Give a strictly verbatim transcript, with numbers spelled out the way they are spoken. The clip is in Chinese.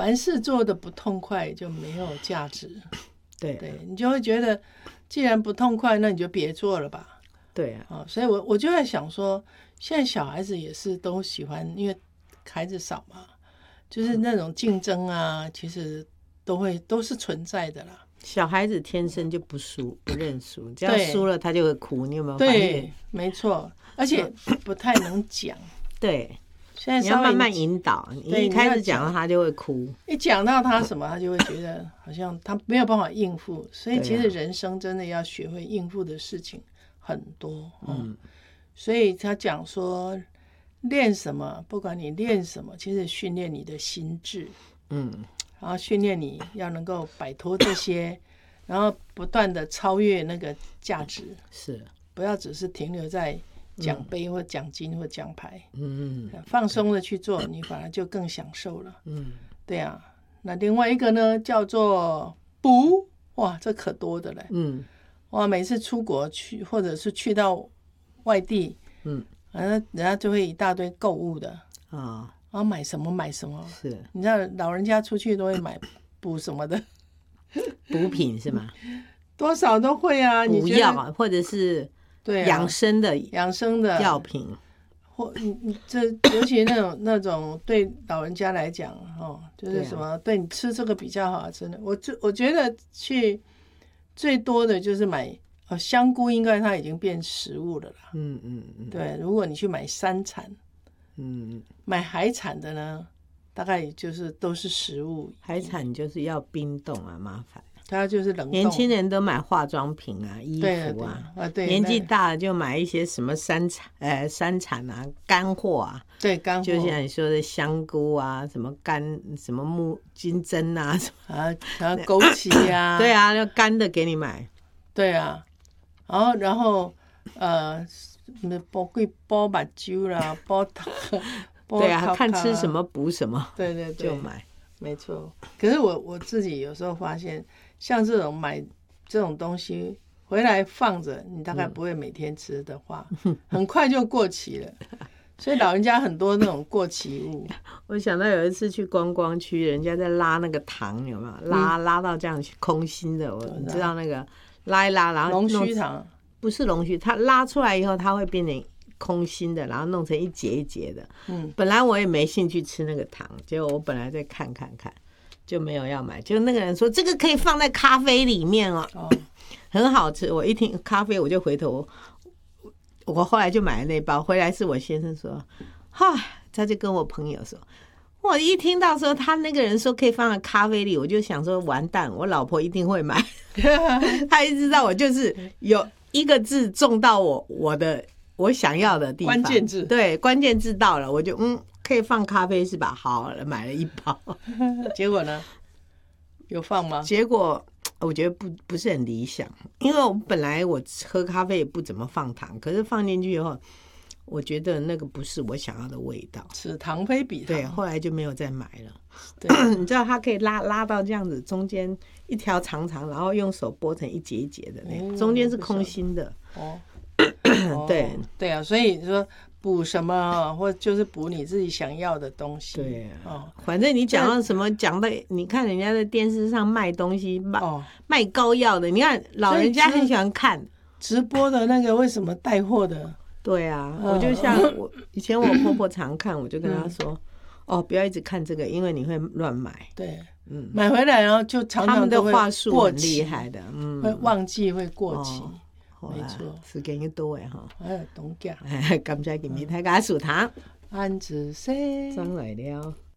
凡事做的不痛快就没有价值。 对对，你就会觉得既然不痛快，那你就别做了吧。 对啊， 哦，所以我我就在想说，现在小孩子也是都喜欢，因为孩子少嘛，就是那种竞争啊，其实都会都是存在的啦。 小孩子天生就不输，不认输，只要输了他就会哭。你有没有发现？ 对，没错，而且不太能讲。 对， 现在你要慢慢引导。你一开始讲到他就会哭， 一讲到他什么，他就会觉得好像他没有办法应付。所以其实人生真的要学会应付的事情很多。嗯，所以他讲说，练什么，不管你练什么，其实训练你的心智。嗯。然后训练你要能够摆脱这些，然后不断的超越那个价值， 是不要只是停留在奖杯或奖金或奖牌。 嗯， 放松的去做，你反而就更享受了。嗯，对啊。那另外一个呢，叫做补，哇，这可多的嘞。嗯，哇，每次出国去或者是去到外地，嗯，人家就会一大堆购物的啊。然后买什么买什么， 是你知道老人家出去都会买补什么的， 补品是吗？ 多少都会啊， 补药或者是对养生的养生的药品， 或你你这尤其那种那种对老人家来讲哦，就是什么对你吃这个比较好，真的，我就我觉得去最多的就是买哦香菇，应该它已经变食物了啦。嗯嗯嗯，对，如果你去买山产。嗯，买海产的呢，大概就是都是食物。 海产就是要冰冻啊，麻烦。 它就是冷冻。 年轻人都买化妆品啊、衣服啊， 啊对， 年纪大了就買一些什麼山產、呃山產啊、乾貨啊。 對，乾貨。 就像你說的香菇啊，什麼乾、什麼木金針啊， 啊，然後枸杞啊。 對啊，要乾的給你買。 對啊，然後然後呃。煲贵煲把酒啦，煲汤， 对啊，看吃什么补什么， 对对对， 就买， 没错。可是我我自己有时候发现，像这种买这种东西回来放着，你大概不会每天吃的话，嗯、很快就过期了。所以老人家很多那种过期物。 我想到有一次去观光区，人家在拉那个糖，有没有？拉、嗯、拉到这样空心的，我你知道那个拉一拉，然后龙须糖。 不是龙须，它拉出来以后，它会变成空心的，然后弄成一节一节的。嗯，本来我也没兴趣吃那个糖，结果我本来在看看看，就没有要买。就那个人说这个可以放在咖啡里面哦，哦很好吃。我一听咖啡，我就回头，我后来就买了那包回来。是我先生说，哈，他就跟我朋友说。我一听到说他那个人说可以放在咖啡里，我就想说完蛋，我老婆一定会买。他一知道我就是有一个字中到我我的我想要的地方， 关键字对关键字到了，我就嗯可以放咖啡是吧？好了，买了一包。 结果呢？有放吗？ 结果我觉得不不是很理想，因为我本来我喝咖啡也不怎么放糖，可是放进去以后。我觉得那个不是我想要的味道， 此糖非彼糖。 对，后来就没有再买了。对，你知道它可以拉拉到这样子，中间一条长长，然后用手剥成一节一节的，那中间是空心的。哦，对对啊，所以说补什么，或就是补你自己想要的东西。 对啊，哦，反正你讲到什么，讲的，你看人家在电视上卖东西，卖、哦、卖膏药的，你看老人家很喜欢看直播的那个，为什么带货的？ 对啊，我就像我以前我婆婆常看，我就跟她说，哦，不要一直看这个，因为你会乱买。 对，嗯，买回来然后就常常都会他们的话术很厉害的，嗯， 会忘记会过期， 哦、 没错， 时间又多哎哈。 哎，懂讲。 感谢今日大家收听， 安子生， 转来了。